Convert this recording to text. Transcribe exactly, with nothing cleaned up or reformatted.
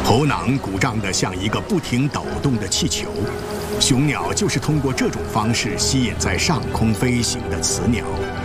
头囊鼓胀得像一个不停抖动的气球。雄鸟就是通过这种方式吸引在上空飞行的雌鸟。